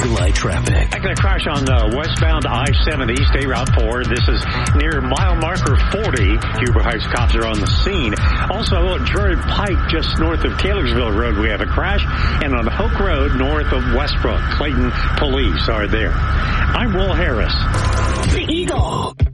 Light traffic. I got a crash on westbound I-70, State Route 4. This is near mile marker 40. Huber Heights cops are on the scene. Also, Drury Pike, just north of Taylorsville Road, we have a crash. And on Hoke Road, north of Westbrook, Clayton police are there. I'm Will Harris. The Eagle.